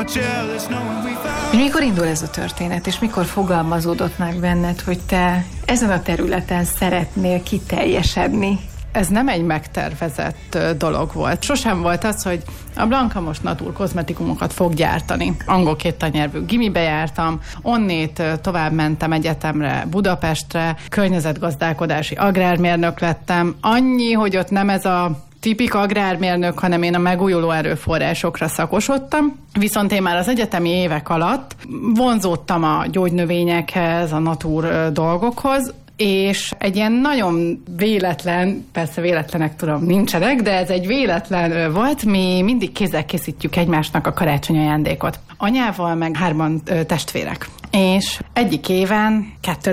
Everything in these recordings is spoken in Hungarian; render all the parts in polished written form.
Mikor indul ez a történet, és mikor fogalmazódott meg benned, hogy te ezen a területen szeretnél kiteljesedni? Ez nem egy megtervezett dolog volt. Sosem volt az, hogy a Blanka most natur kozmetikumokat fog gyártani. Angol kétanyelvű gimibe jártam, onnét tovább mentem egyetemre Budapestre, környezetgazdálkodási agrármérnök lettem. Annyi, hogy ott nem ez a tipik agrármérnök, hanem én a megújuló erőforrásokra szakosodtam. Viszont én már az egyetemi évek alatt vonzódtam a gyógynövényekhez, a natur dolgokhoz, és egy ilyen nagyon véletlen, persze véletlenek tudom nincsenek, de ez egy véletlen volt, mi mindig kézzel készítjük egymásnak a karácsony ajándékot. Anyával meg 3 testvérek. És egyik éven,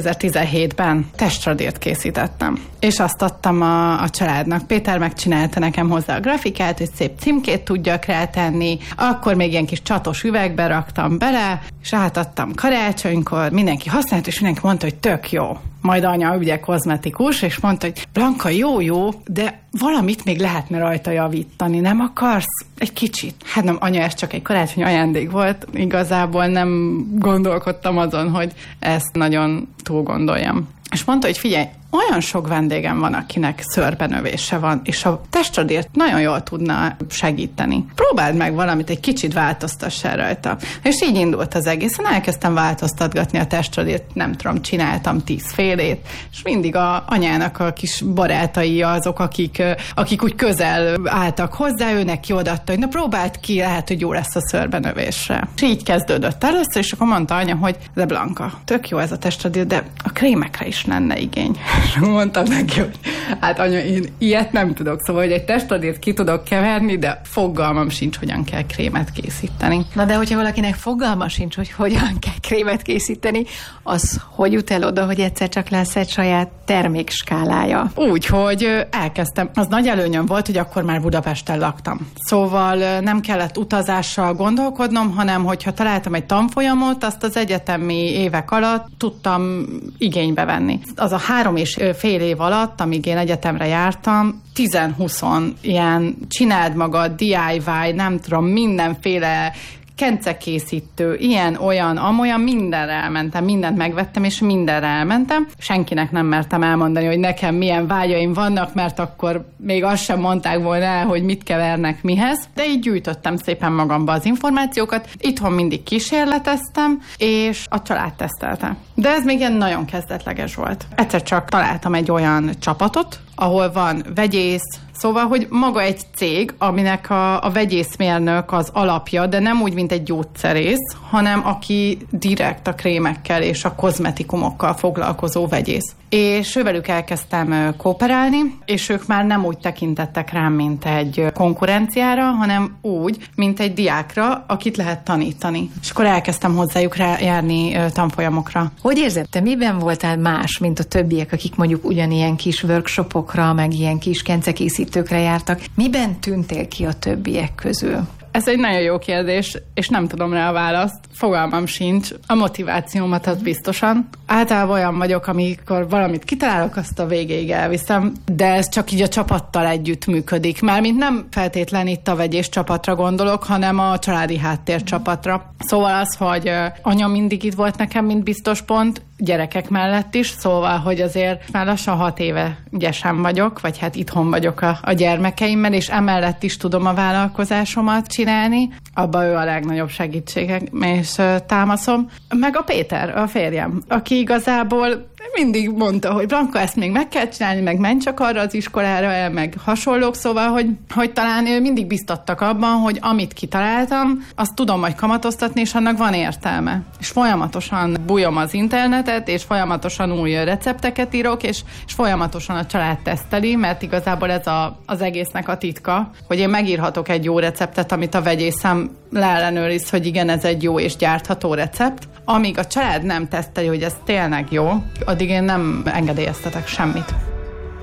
2017-ben testradírt készítettem. És azt adtam a családnak. Péter megcsinálta nekem hozzá a grafikát, hogy szép címkét tudjak rátenni. Akkor még ilyen kis csatos üvegbe raktam bele, és átadtam karácsonykor. Mindenki használt, és mindenki mondta, hogy tök jó. Majd anya ugye kozmetikus, és mondta, hogy Blanka, jó, de valamit még lehetne rajta javítani, nem akarsz? Egy kicsit. Hát nem, anya, ez csak egy karácsony ajándék volt. Igazából nem gondolkodtam azon, hogy ezt nagyon túl gondoljam. És mondta, hogy figyelj, olyan sok vendégem van, akinek szőrbenövése van, és a testradírt nagyon jól tudna segíteni. Próbáld meg valamit, egy kicsit változtassál rajta. És így indult az egészen, elkezdtem változtatgatni a testradírt, nem tudom, csináltam 10 félét, és mindig a anyának a kis barátai azok, akik úgy közel álltak hozzá, ő neki odaadta, hogy na próbáld ki, lehet, hogy jó lesz a szőrbenövésre. És így kezdődött először, és akkor mondta anya, hogy de Blanka, tök jó ez a testradír, de a krémekre is lenne igény. És mondtam neki, hogy hát anya, én ilyet nem tudok, szóval, hogy egy testradírt ki tudok keverni, de fogalmam sincs, hogyan kell krémet készíteni. Na de hogyha valakinek fogalma sincs, hogy hogyan kell krémet készíteni, az hogy jut el oda, hogy egyszer csak lesz egy saját termékskálája? Úgy, hogy elkezdtem. Az nagy előnyöm volt, hogy akkor már Budapesten laktam. Szóval nem kellett utazással gondolkodnom, hanem hogyha találtam egy tanfolyamot, azt az egyetemi évek alatt tudtam igénybe venni. Az a 3,5 év alatt, amíg én egyetemre jártam, 10-20 ilyen csináld magad, DIY, nem tudom, mindenféle kencekészítő, ilyen, olyan, amolyan, mindenre elmentem, mindent megvettem, és mindenre elmentem. Senkinek nem mertem elmondani, hogy nekem milyen vágyaim vannak, mert akkor még azt sem mondták volna el, hogy mit kevernek mihez. De így gyűjtöttem szépen magamba az információkat. Itthon mindig kísérleteztem, és a család tesztelte. De ez még ilyen nagyon kezdetleges volt. Egyszer csak találtam egy olyan csapatot, ahol van vegyész, szóval, hogy maga egy cég, aminek a vegyészmérnök az alapja, de nem úgy, mint egy gyógyszerész, hanem aki direkt a krémekkel és a kozmetikumokkal foglalkozó vegyész. És ővelük elkezdtem kooperálni, és ők már nem úgy tekintettek rám, mint egy konkurenciára, hanem úgy, mint egy diákra, akit lehet tanítani. És akkor elkezdtem hozzájuk járni tanfolyamokra. Hogy érzed, te miben voltál más, mint a többiek, akik mondjuk ugyanilyen kis workshopokra, meg ilyen kis kencekészítőkre jártak? Miben tűntél ki a többiek közül? Ez egy nagyon jó kérdés, és nem tudom rá a választ. Fogalmam sincs. A motivációmat az biztosan. Általában olyan vagyok, amikor valamit kitalálok, azt a végéig elviszem, de ez csak így a csapattal együtt működik. Mármint nem feltétlen itt a vegyés csapatra gondolok, hanem a családi háttér csapatra. Szóval az, hogy anya mindig itt volt nekem, mint biztos pont, gyerekek mellett is, szóval, hogy azért már lassan 6 éve ügyesen vagyok, vagy hát itthon vagyok a gyermekeimmel, és emellett is tudom a vállalkozásomat csinálni. Abba ő a legnagyobb segítségem és támaszom. Meg a Péter, a férjem, aki igazából mindig mondta, hogy Blanka, ezt még meg kell csinálni, meg menj csak arra az iskolára el, meg hasonlók, szóval, hogy talán mindig biztattak abban, hogy amit kitaláltam, azt tudom majd kamatoztatni, és annak van értelme. És folyamatosan bújom az internetet, és folyamatosan új recepteket írok, és folyamatosan a család teszteli, mert igazából ez az egésznek a titka, hogy én megírhatok egy jó receptet, amit a vegyészem leellenőriz, hogy igen, ez egy jó és gyártható recept. Amíg a család nem teszteli, hogy ez tényleg jó, addig én nem engedélyeztetek semmit.